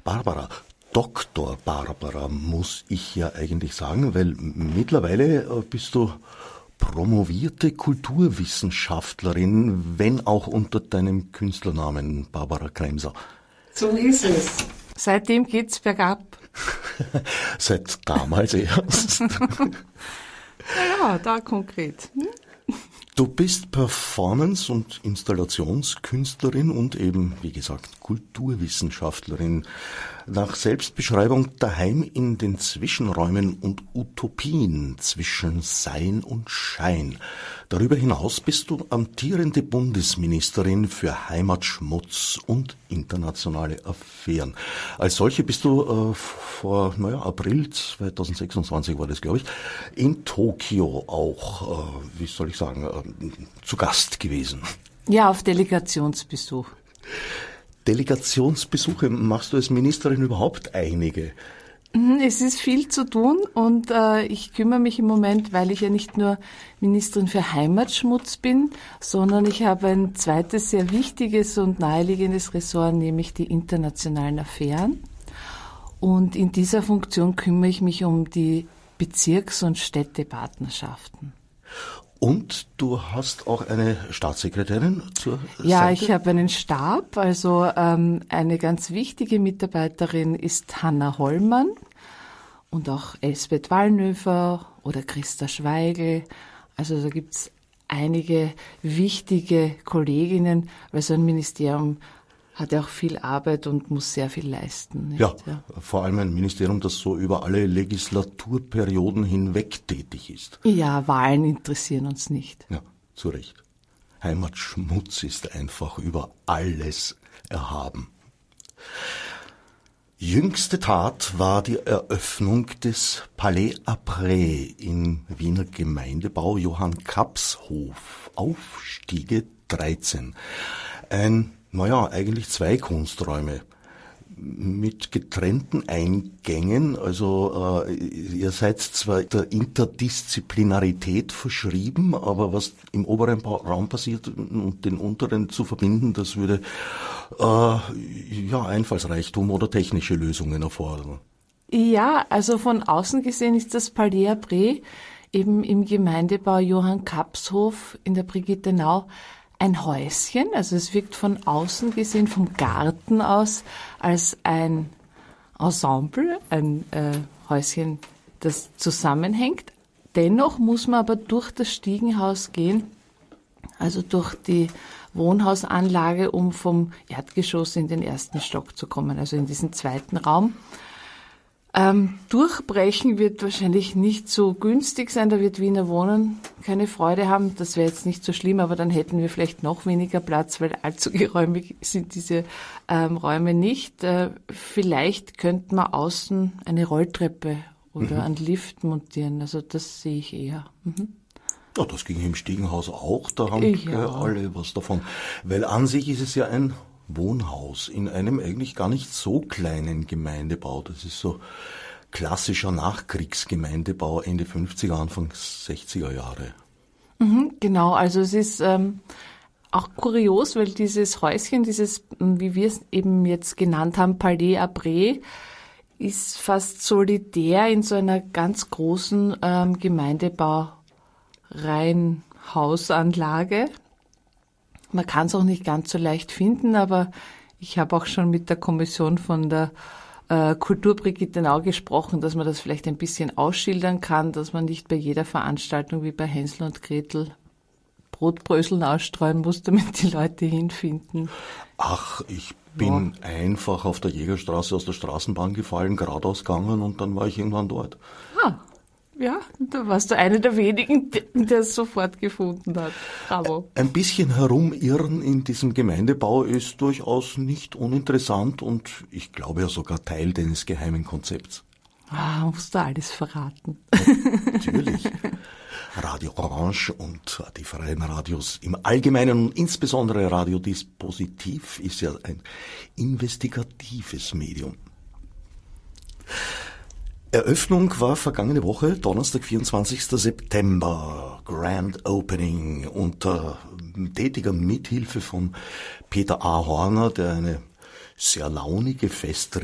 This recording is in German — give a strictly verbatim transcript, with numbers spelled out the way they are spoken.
Barbara, Doktor Barbara muss ich ja eigentlich sagen, weil mittlerweile bist du promovierte Kulturwissenschaftlerin, wenn auch unter deinem Künstlernamen Barbara Kremser. So ist es. Seitdem geht's bergab. Seit damals erst. Ja, da konkret. Hm? Du bist Performance- und Installationskünstlerin und eben, wie gesagt, Kulturwissenschaftlerin. Nach Selbstbeschreibung daheim in den Zwischenräumen und Utopien zwischen Sein und Schein. Darüber hinaus bist du amtierende Bundesministerin für Heimatschmutz und internationale Affären. Als solche bist du äh, vor, naja, April zwanzig sechsundzwanzig war das, glaube ich, in Tokio auch, äh, wie soll ich sagen, äh, zu Gast gewesen. Ja, auf Delegationsbesuch. Delegationsbesuche, machst du als Ministerin überhaupt einige? Es ist viel zu tun und äh, ich kümmere mich im Moment, weil ich ja nicht nur Ministerin für Heimatschmutz bin, sondern ich habe ein zweites sehr wichtiges und naheliegendes Ressort, nämlich die internationalen Affären. Und in dieser Funktion kümmere ich mich um die Bezirks- und Städtepartnerschaften. Und du hast auch eine Staatssekretärin zur Ja, Seite? ich habe einen Stab. Also ähm, eine ganz wichtige Mitarbeiterin ist Hanna Hollmann und auch Elsbeth Wallnöfer oder Christa Schweigel. Also da gibt's einige wichtige Kolleginnen, weil so ein Ministerium hat ja auch viel Arbeit und muss sehr viel leisten. Nicht? Ja, ja, vor allem ein Ministerium, das so über alle Legislaturperioden hinweg tätig ist. Ja, Wahlen interessieren uns nicht. Ja, zu Recht. Heimatschmutz ist einfach über alles erhaben. Jüngste Tat war die Eröffnung des Palais Après im Wiener Gemeindebau Johann Kaps Hof, Aufstiege dreizehn. Ein Naja, eigentlich zwei Kunsträume mit getrennten Eingängen. Also äh, ihr seid zwar der Interdisziplinarität verschrieben, aber was im oberen Raum passiert und den unteren zu verbinden, das würde äh, ja Einfallsreichtum oder technische Lösungen erfordern. Ja, also von außen gesehen ist das Palais Après eben im Gemeindebau Johann Kaps Hof in der Brigittenau ein Häuschen, also es wirkt von außen gesehen, vom Garten aus, als ein Ensemble, ein äh, Häuschen, das zusammenhängt. Dennoch muss man aber durch das Stiegenhaus gehen, also durch die Wohnhausanlage, um vom Erdgeschoss in den ersten Stock zu kommen, also in diesen zweiten Raum. Ähm, durchbrechen wird wahrscheinlich nicht so günstig sein, da wird Wiener Wohnen keine Freude haben. Das wäre jetzt nicht so schlimm, aber dann hätten wir vielleicht noch weniger Platz, weil allzu geräumig sind diese ähm, Räume nicht. Äh, vielleicht könnte man außen eine Rolltreppe oder mhm. einen Lift montieren, also das sehe ich eher. Mhm. Ja, das ging im Stiegenhaus auch, da haben ja. alle was davon. Weil an sich ist es ja ein Wohnhaus in einem eigentlich gar nicht so kleinen Gemeindebau. Das ist so klassischer Nachkriegsgemeindebau Ende fünfziger, Anfang sechziger Jahre. Mhm, genau, also es ist ähm, auch kurios, weil dieses Häuschen, dieses, wie wir es eben jetzt genannt haben, Palais Après, ist fast solidär in so einer ganz großen ähm, Gemeindebaureihenhausanlage. Man kann es auch nicht ganz so leicht finden, aber ich habe auch schon mit der Kommission von der äh, Kultur Brigittenau gesprochen, dass man das vielleicht ein bisschen ausschildern kann, dass man nicht bei jeder Veranstaltung wie bei Hänsel und Gretel Brotbröseln ausstreuen muss, damit die Leute hinfinden. Ach, ich bin ja. einfach auf der Jägerstraße aus der Straßenbahn gefallen, geradeaus gegangen und dann war ich irgendwann dort. Ah. Ja, da warst du einer der wenigen, der es sofort gefunden hat. Bravo. Ein bisschen herumirren in diesem Gemeindebau ist durchaus nicht uninteressant und ich glaube ja sogar Teil deines geheimen Konzepts. Ah, musst du alles verraten. Natürlich. Radio Orange und die freien Radios im Allgemeinen und insbesondere Radio Dispositiv ist ja ein investigatives Medium. Eröffnung war vergangene Woche, Donnerstag, vierundzwanzigster September, Grand Opening, unter tätiger Mithilfe von Peter A. Horner, der eine sehr launige Festrednerin